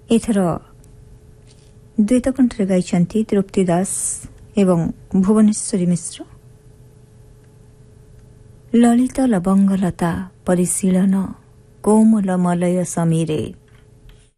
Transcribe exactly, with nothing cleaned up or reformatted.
एथर द्वैतकंठरे गाइछन्ति तृप्ति दास एवं भुवनेश्वरी मिश्र। ललित लवंगलता परिशीलन कोमल मलय समीरे